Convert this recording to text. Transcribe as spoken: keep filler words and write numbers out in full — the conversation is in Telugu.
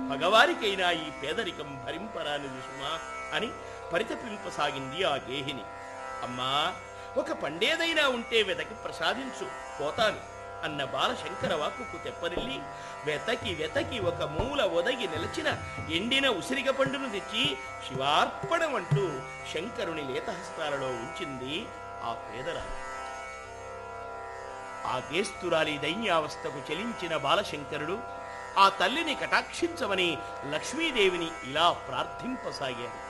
పగవారికైనా ఈ పేదరికం భరింపరానిది సుమా అని పరితపింపసాగింది ఆ గేహిని. అమ్మా, ఒక పండేదైనా ఉంటే వెతకి ప్రసాదించు, పోతాను అన్న బాలశంకర వాక్కుకు తెప్పరిల్లి వెతకి వెతకి ఒక మూల ఒదగి నిలచిన ఎండిన ఉసిరిక పండును తెచ్చి శివార్పణం అంటూ శంకరుని లేతహస్తాలలో ఉంచింది ఆ పేదరాలు. ఆ గేస్తురాలి దైన్యావస్థకు చెలించిన బాలశంకరుడు ఆ తల్లిని కటాక్షించమని లక్ష్మీదేవిని ఇలా ప్రార్థింపసాగాడు.